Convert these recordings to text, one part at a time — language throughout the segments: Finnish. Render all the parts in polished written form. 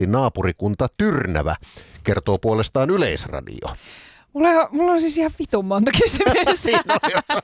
kirjoitti naapurikunta Tyrnävä, kertoo puolestaan Yleisradio. Mulla on siis ihan vitun monta kysymystä.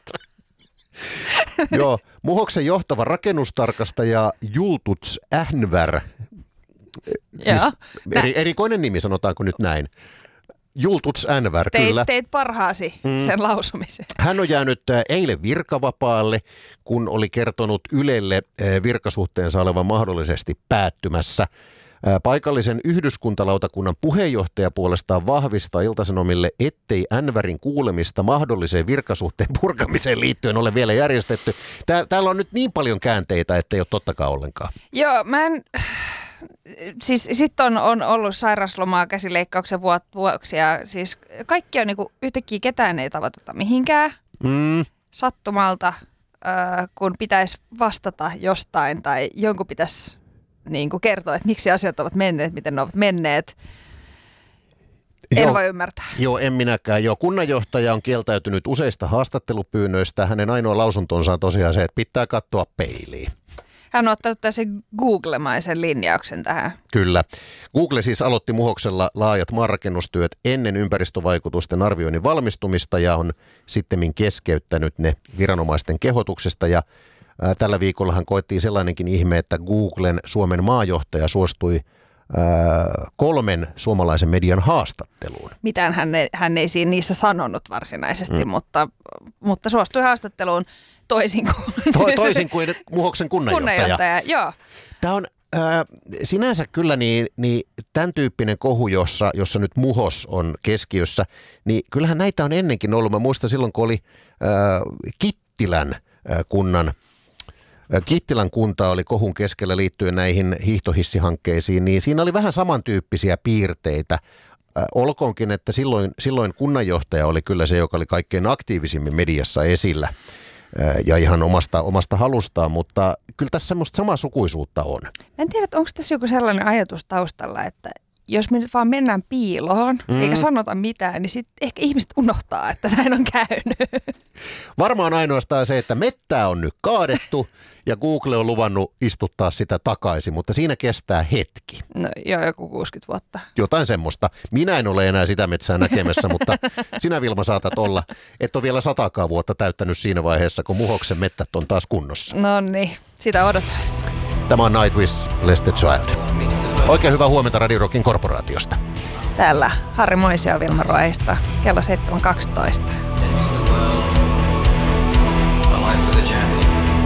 Joo, Muhoksen johtava rakennustarkastaja Jultuts Ähnvär, siis erikoinen nimi sanotaanko nyt näin. Jultuts Ähnvär, kyllä. Teit parhaasi sen lausumiseen. Hän on jäänyt eilen virkavapaalle, kun oli kertonut Ylelle virkasuhteensa olevan mahdollisesti päättymässä. Paikallisen yhdyskuntalautakunnan puheenjohtaja puolestaan vahvistaa Ilta-Sanomille, ettei Ähnvärin kuulemista mahdolliseen virkasuhteen purkamiseen liittyen ole vielä järjestetty. Täällä on nyt niin paljon käänteitä, ettei ole tottakaan ollenkaan. Joo, siis sitten on ollut sairaslomaa käsileikkauksen vuoksi ja siis kaikki on niinku yhtäkkiä ketään ei tavoiteta mihinkään sattumalta, kun pitäisi vastata jostain tai jonkun pitäisi niinku kertoa, että miksi asiat ovat menneet, miten ne ovat menneet. En voi ymmärtää. Joo, en minäkään. Joo, kunnanjohtaja on kieltäytynyt useista haastattelupyynnöistä. Hänen ainoa lausuntonsa on tosiaan se, että pitää katsoa peiliin. Hän on ottanut tällaisen Google-maisen linjauksen tähän. Kyllä. Google siis aloitti Muhoksella laajat maanrakennustyöt ennen ympäristövaikutusten arvioinnin valmistumista ja on sittemmin keskeyttänyt ne viranomaisten kehotuksesta. Ja tällä viikollahan koettiin sellainenkin ihme, että Googlen Suomen maajohtaja suostui 3 suomalaisen median haastatteluun. Mitään hän ei siinä niissä sanonut varsinaisesti, mutta suostui haastatteluun. Toisin kuin Muhoksen kunnanjohtaja. Joo. Tämä on sinänsä kyllä niin tämän tyyppinen kohu, jossa nyt Muhos on keskiössä, niin kyllähän näitä on ennenkin ollut. Mä muistan silloin, kun oli Kittilän kunta oli kohun keskellä liittyen näihin hiihtohissihankkeisiin, niin siinä oli vähän samantyyppisiä piirteitä. Olkoonkin, että silloin kunnanjohtaja oli kyllä se, joka oli kaikkein aktiivisimmin mediassa esillä. Ja ihan omasta halustaan, mutta kyllä tässä semmoista samasukuisuutta on. Mä en tiedä, onko tässä joku sellainen ajatus taustalla, että jos me nyt vaan mennään piiloon eikä sanota mitään, niin sitten ehkä ihmiset unohtaa, että näin on käynyt. Varmaan ainoastaan se, että mettää on nyt kaadettu ja Google on luvannut istuttaa sitä takaisin, mutta siinä kestää hetki. No joo, joku 60 vuotta. Jotain semmoista. Minä en ole enää sitä metsää näkemässä, mutta sinä, Vilma, saatat olla. Et ole vielä 100 vuotta täyttänyt siinä vaiheessa, kun Muhoksen mettät on taas kunnossa. No niin, sitä odotellessa. Tämä on Nightwish, Bless the Child. Oikein hyvää huomenta Radio Rockin korporaatiosta. Täällä Harri Moisio ja Vilma Roista, kello 7.12.